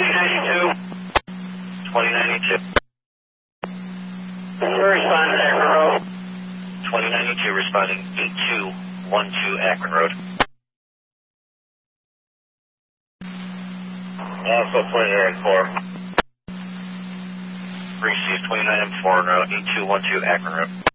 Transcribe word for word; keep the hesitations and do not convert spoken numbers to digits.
twenty ninety-two. twenty ninety-two. Responding to Akron Road. twenty ninety-two responding eight two one two Akron Road. Also twenty-nine M four. Received twenty-nine M four, route eight two one two Akron Road.